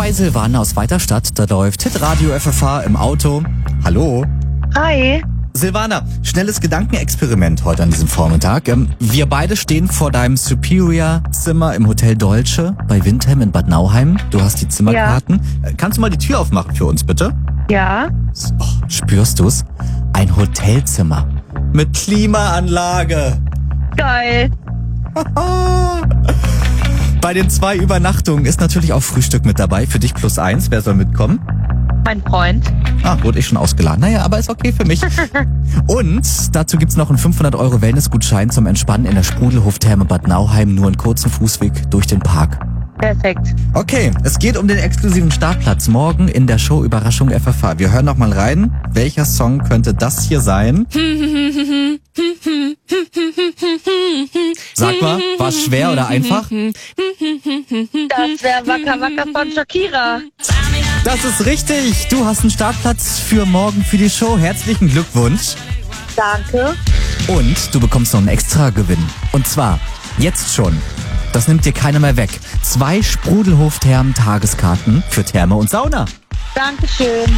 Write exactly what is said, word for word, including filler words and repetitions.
bei Silvana aus Weiterstadt. Da läuft Hitradio F F H im Auto. Hallo. Hi. Silvana, schnelles Gedankenexperiment heute an diesem Vormittag. Ähm, Wir beide stehen vor deinem Superior-Zimmer im Hotel Dolce bei Windham in Bad Nauheim. Du hast die Zimmerkarten. Äh, Kannst du mal die Tür aufmachen für uns, bitte? Ja. Oh, spürst du's? Ein Hotelzimmer mit Klimaanlage. Geil. Bei den zwei Übernachtungen ist natürlich auch Frühstück mit dabei. Für dich plus eins. Wer soll mitkommen? Mein Freund. Ah, wurde ich schon ausgeladen. Naja, aber ist okay für mich. Und dazu gibt's noch einen fünfhundert Euro Wellnessgutschein zum Entspannen in der Sprudelhof-Therme Bad Nauheim. Nur einen kurzen Fußweg durch den Park. Perfekt. Okay, es geht um den exklusiven Startplatz morgen in der Show Überraschung F F H. Wir hören noch mal rein. Welcher Song könnte das hier sein? Sag mal, war es schwer oder einfach? Das wäre Waka Waka von Shakira. Das ist richtig. Du hast einen Startplatz für morgen für die Show. Herzlichen Glückwunsch. Danke. Und du bekommst noch einen extra Gewinn. Und zwar jetzt schon. Das nimmt dir keiner mehr weg. Zwei Sprudelhof-Thermen-Tageskarten für Therme und Sauna. Dankeschön.